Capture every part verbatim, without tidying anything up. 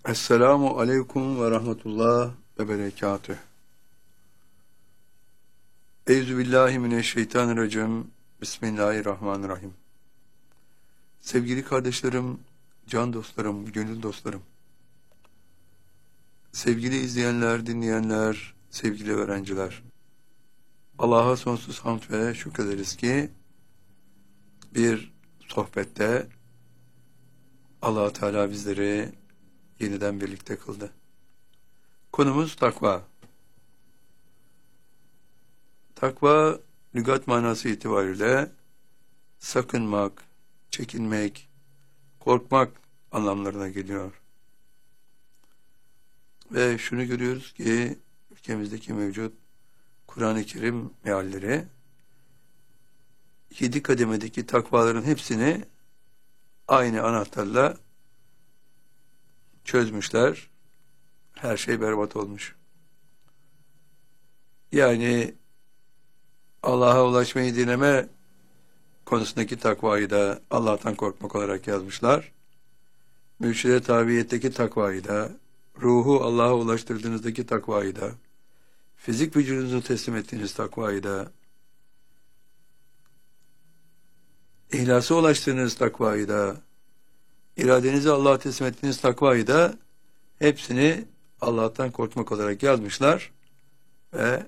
Esselamu aleyküm ve rahmetullah ve berekatüh. Euzubillahimineşşeytanirracim. Bismillahirrahmanirrahim. Sevgili kardeşlerim, can dostlarım, gönül dostlarım, sevgili izleyenler, dinleyenler, sevgili öğrenciler, Allah'a sonsuz hamd ve şükrederiz ki bir sohbette Allah Teala bizleri yeniden birlikte kıldı. Konumuz takva. Takva, lügat manası itibariyle sakınmak, çekinmek, korkmak anlamlarına geliyor. Ve şunu görüyoruz ki ülkemizdeki mevcut Kur'an-ı Kerim mealleri yedi kademedeki takvaların hepsini aynı anahtarla çözmüşler. Her şey berbat olmuş. Yani Allah'a ulaşmayı dileme konusundaki takvayı da Allah'tan korkmak olarak yazmışlar. Mürşide tabiiyetteki takvayı da, ruhu Allah'a ulaştırdığınızdaki takvayı da, fizik vücudunuzu teslim ettiğiniz takvayı da, ihlasa ulaştığınız takvayı da, iradenizi Allah'a teslim ettiğiniz takvayı da hepsini Allah'tan korkmak olarak yazmışlar ve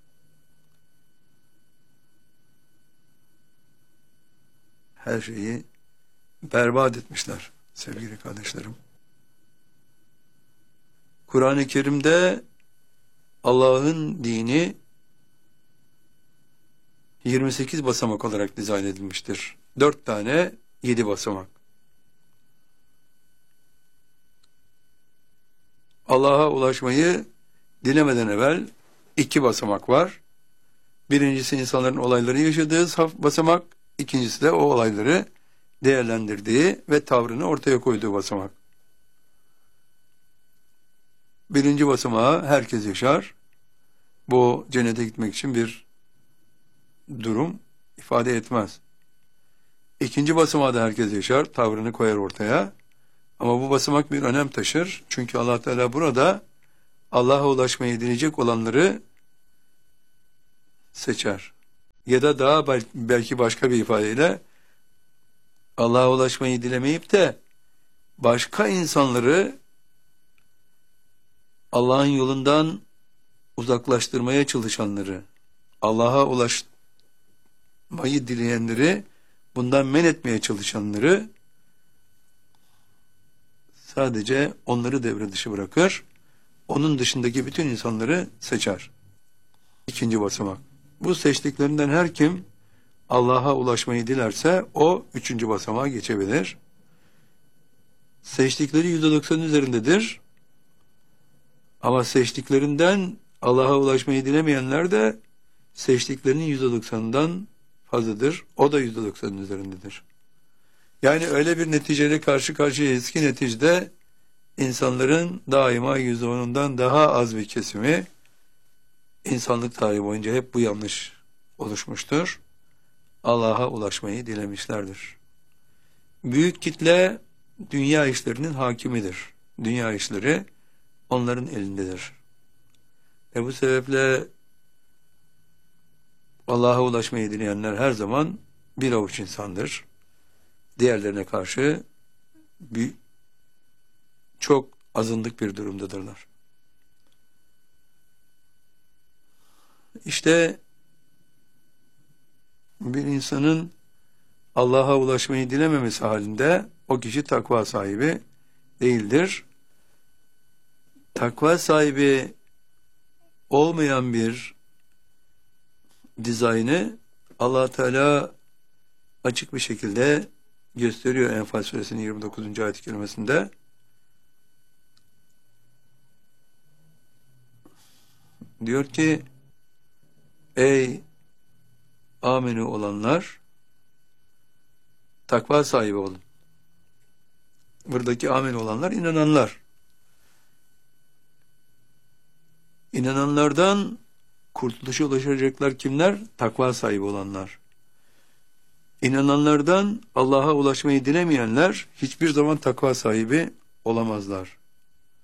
her şeyi berbat etmişler sevgili kardeşlerim. Kur'an-ı Kerim'de Allah'ın dini yirmi sekiz basamak olarak dizayn edilmiştir. dört tane yedi basamak. Allah'a ulaşmayı dilemeden evvel iki basamak var. Birincisi insanların olayları yaşadığı basamak, ikincisi de o olayları değerlendirdiği ve tavrını ortaya koyduğu basamak. Birinci basamağı herkes yaşar. Bu cennete gitmek için bir durum ifade etmez. İkinci basamağı da herkes yaşar, tavrını koyar ortaya. Ama bu basamak bir önem taşır. Çünkü Allah Teala burada Allah'a ulaşmayı dileyecek olanları seçer. Ya da daha belki başka bir ifadeyle Allah'a ulaşmayı dilemeyip de başka insanları Allah'ın yolundan uzaklaştırmaya çalışanları, Allah'a ulaşmayı dileyenleri, bundan men etmeye çalışanları sadece onları devre dışı bırakır, onun dışındaki bütün insanları seçer. İkinci basamak. Bu seçtiklerinden her kim Allah'a ulaşmayı dilerse o üçüncü basamağa geçebilir. Seçtikleri yüzde doksan üzerindedir. Ama seçtiklerinden Allah'a ulaşmayı dilemeyenler de seçtiklerinin yüzde doksanından fazladır. O da yüzde doksanın üzerindedir. Yani öyle bir neticeyle karşı karşıyayız ki neticede insanların daima yüzde onundan daha az bir kesimi insanlık tarihi boyunca hep bu yanlış oluşmuştur. Allah'a ulaşmayı dilemişlerdir. Büyük kitle dünya işlerinin hakimidir. Dünya işleri onların elindedir. Ve bu sebeple Allah'a ulaşmayı dileyenler her zaman bir avuç insandır. Diğerlerine karşı bir, çok azınlık bir durumdadırlar. İşte bir insanın Allah'a ulaşmayı dilememesi halinde o kişi takva sahibi değildir. Takva sahibi olmayan bir dizaynı Allah Teala açık bir şekilde gösteriyor Enfal Suresinin yirmi dokuzuncu ayet-i kerimesinde. Diyor ki, ey aminu olanlar, takva sahibi olun. Buradaki amin olanlar inananlar. İnananlardan kurtuluşa ulaşacaklar kimler? Takva sahibi olanlar. İnananlardan Allah'a ulaşmayı dilemeyenler hiçbir zaman takva sahibi olamazlar.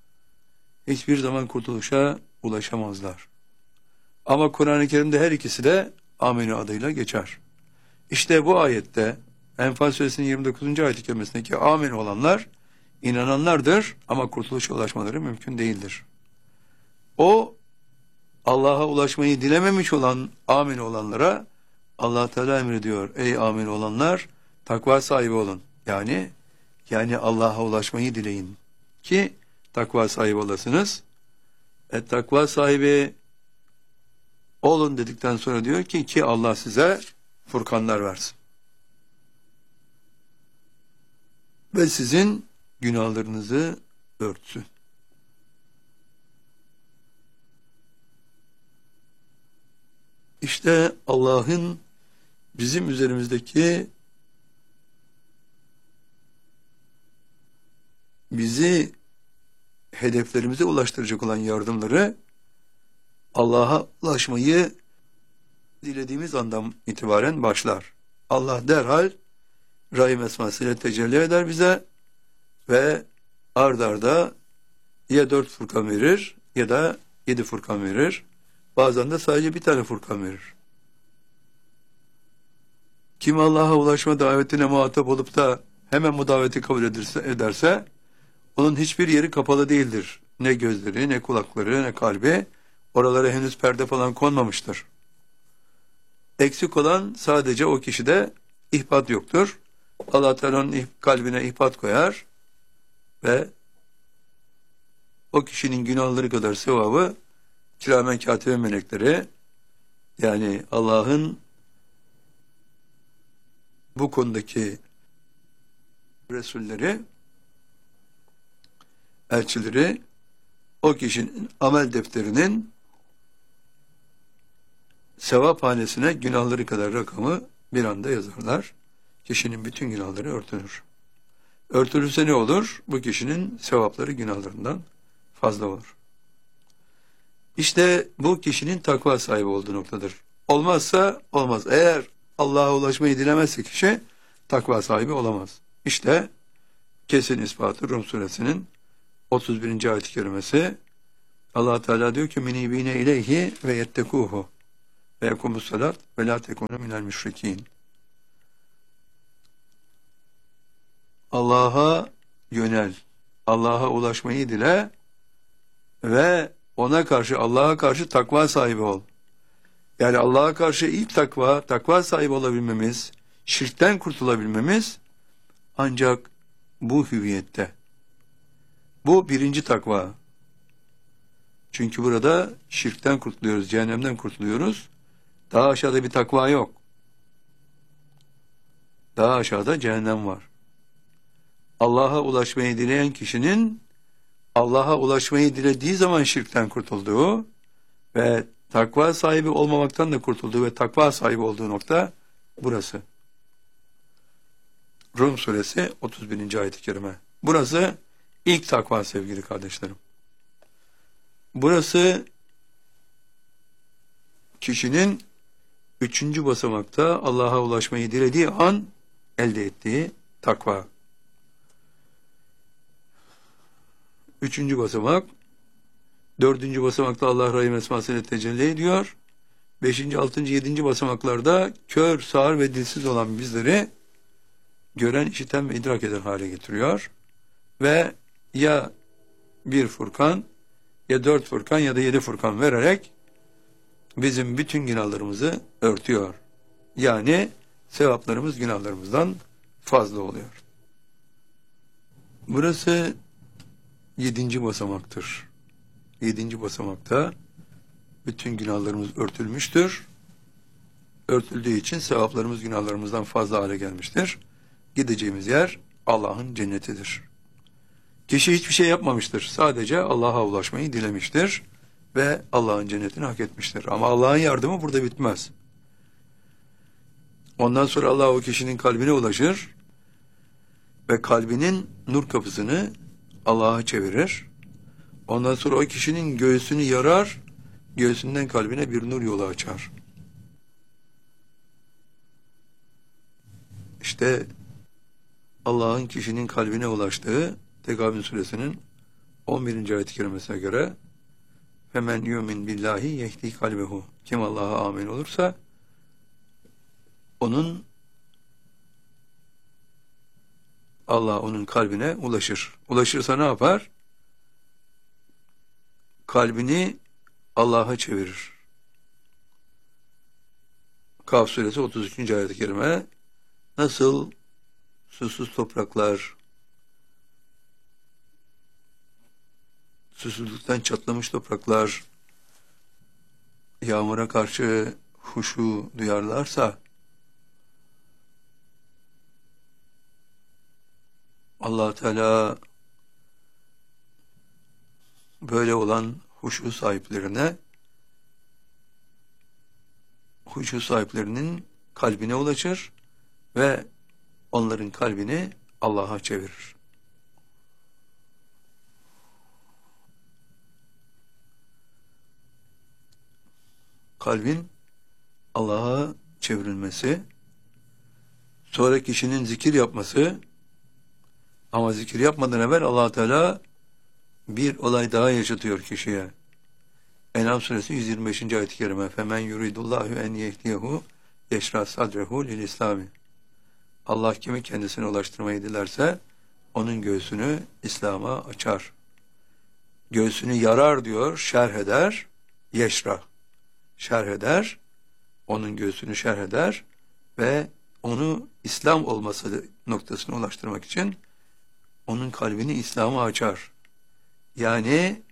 hiçbir zaman kurtuluşa ulaşamazlar. Ama Kur'an-ı Kerim'de her ikisi de Amenü adıyla geçer. İşte bu ayette Enfal Suresinin yirmi dokuzuncu ayet-i kerimesindeki Amenü olanlar inananlardır ama kurtuluşa ulaşmaları mümkün değildir. O Allah'a ulaşmayı dilememiş olan Amenü olanlara Allah Teala emrediyor. Ey Amenü olanlar takva sahibi olun. Yani yani Allah'a ulaşmayı dileyin ki takva sahibi olasınız. E, takva sahibi olun dedikten sonra diyor ki ki Allah size furkanlar versin. Ve sizin günahlarınızı örtsün. İşte Allah'ın bizim üzerimizdeki bizi hedeflerimize ulaştıracak olan yardımları Allah'a ulaşmayı dilediğimiz andan itibaren başlar. Allah derhal Rahim esmasıyla tecelli eder bize ve ard arda ya dört furkan verir ya da yedi furkan verir. Bazen de sadece bir tane furkan verir. Kim Allah'a ulaşma davetine muhatap olup da hemen bu daveti kabul ederse, ederse onun hiçbir yeri kapalı değildir. Ne gözleri, ne kulakları, ne kalbi. Oralara henüz perde falan konmamıştır. Eksik olan sadece o kişide ihbat yoktur. Allah Teala'nın kalbine ihbat koyar ve o kişinin günahları kadar sevabı kiramen katibe melekleri, yani Allah'ın bu konudaki Resulleri, elçileri o kişinin amel defterinin sevap hanesine günahları kadar rakamı bir anda yazarlar. Kişinin bütün günahları örtülür. Örtülürse ne olur? Bu kişinin sevapları günahlarından fazla olur. İşte bu kişinin takva sahibi olduğu noktadır. Olmazsa olmaz. Eğer Allah'a ulaşmayı dilemezse kişi takva sahibi olamaz. İşte kesin ispatı Rum suresinin otuz birinci ayet-i kerimesi. Allah Teala diyor ki minibine ileyhi ve yettekuhu ve yekumus salat ve la tekunu minel müşrikin. Allah'a yönel. Allah'a ulaşmayı dile ve ona karşı, Allah'a karşı takva sahibi ol. Yani Allah'a karşı ilk takva, takva sahibi olabilmemiz, şirkten kurtulabilmemiz ancak bu hüviyette. Bu birinci takva. Çünkü burada şirkten kurtuluyoruz, cehennemden kurtuluyoruz. Daha aşağıda bir takva yok. Daha aşağıda cehennem var. Allah'a ulaşmayı dileyen kişinin Allah'a ulaşmayı dilediği zaman şirkten kurtulduğu ve takva sahibi olmamaktan da kurtulduğu ve takva sahibi olduğu nokta burası. Rum suresi otuz birinci ayet-i kerime. Burası ilk takva sevgili kardeşlerim. Burası kişinin üçüncü basamakta Allah'a ulaşmayı dilediği an elde ettiği takva. Üçüncü basamak, dördüncü basamakta Allah Rahim esmasıyla tecelli ediyor. Beşinci, altıncı, yedinci basamaklarda kör, sağır ve dilsiz olan bizleri gören, işiten ve idrak eden hale getiriyor. Ve ya bir furkan, ya dört furkan ya da yedi furkan vererek bizim bütün günahlarımızı örtüyor. Yani sevaplarımız günahlarımızdan fazla oluyor. Burası yedinci basamaktır. Yedinci basamakta bütün günahlarımız örtülmüştür. Örtüldüğü için sevaplarımız günahlarımızdan fazla hale gelmiştir. Gideceğimiz yer Allah'ın cennetidir. Kişi hiçbir şey yapmamıştır. Sadece Allah'a ulaşmayı dilemiştir ve Allah'ın cennetini hak etmiştir. Ama Allah'ın yardımı burada bitmez. Ondan sonra Allah o kişinin kalbine ulaşır ve kalbinin nur kapısını Allah'a çevirir. Ondan sonra o kişinin göğsünü yarar, göğsünden kalbine bir nur yolu açar. İşte Allah'ın kişinin kalbine ulaştığı Tekabün suresinin on birinci ayet-i kerimesine göre femen yumin billahi yehdi kalbehu. Kim Allah'a amin olursa onun Allah onun kalbine ulaşır. Ulaşırsa ne yapar? Kalbini Allah'a çevirir. Kaf suresi otuz üçüncü ayet-i kerime nasıl susuz topraklar, susuzluktan çatlamış topraklar yağmura karşı huşu duyarlarsa Allah Teala böyle olan huşu sahiplerine huşu sahiplerinin kalbine ulaşır ve onların kalbini Allah'a çevirir. Kalbin Allah'a çevrilmesi, sonra kişinin zikir yapması, ama zikir yapmadan evvel Allah Teala bir olay daha yaşatıyor kişiye. En'am suresi yüz yirmi beşinci ayet-i kerime femen yuridullahu en yehdiyehu yeşrah sadrehu lil İslami. Allah kimi kendisine ulaştırmayı dilerse onun göğsünü İslam'a açar. Göğsünü yarar diyor, şerh eder, yeşrah. Şerh eder, onun göğsünü şerh eder ve onu İslam olması noktasına ulaştırmak için onun kalbini İslam'a açar. Yani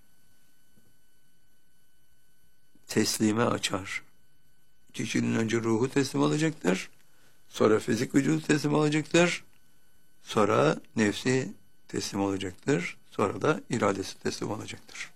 teslime açar. Kişinin önce ruhu teslim olacaktır, sonra fizik vücudu teslim olacaktır, sonra nefsi teslim olacaktır, sonra da iradesi teslim olacaktır.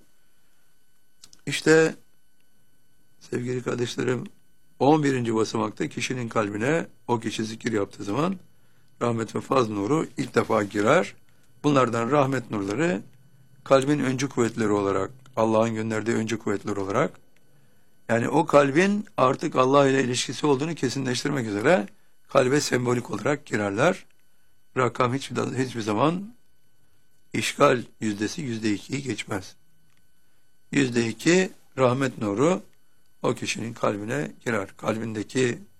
İşte sevgili kardeşlerim, on birinci basamakta kişinin kalbine o kişi zikir yaptığı zaman rahmet ve faz nuru ilk defa girer. Bunlardan rahmet nurları kalbin öncü kuvvetleri olarak, Allah'ın gönderdiği öncü kuvvetleri olarak, yani o kalbin artık Allah ile ilişkisi olduğunu kesinleştirmek üzere kalbe sembolik olarak girerler. Rakam hiçbir, hiçbir zaman işgal yüzdesi yüzde ikiyi geçmez. Yüzde iki rahmet nuru o kişinin kalbine girer. Kalbindeki